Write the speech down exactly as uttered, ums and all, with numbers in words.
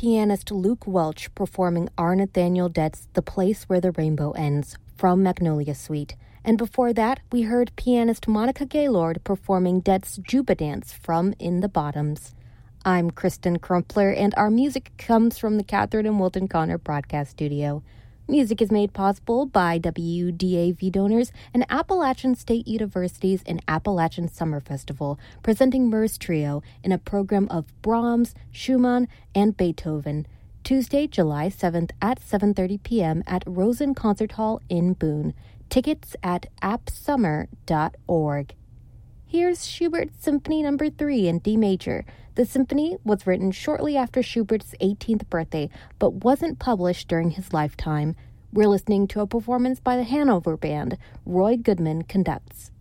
pianist Luke Welch performing R. Nathaniel Dett's The Place Where the Rainbow Ends from Magnolia Suite. And before that, we heard pianist Monica Gaylord performing Dett's Juba Dance from In the Bottoms. I'm Kristen Crumpler, and our music comes from the Catherine and Wilton Connor Broadcast Studio. Music is made possible by W D A V donors and Appalachian State University's and Appalachian Summer Festival, presenting Murs Trio in a program of Brahms, Schumann, and Beethoven, Tuesday, July seventh at seven thirty p.m. at Rosen Concert Hall in Boone. Tickets at app summer dot org. Here's Schubert's Symphony Number three in D major. The symphony was written shortly after Schubert's eighteenth birthday, but wasn't published during his lifetime. We're listening to a performance by the Hanover Band. Roy Goodman conducts.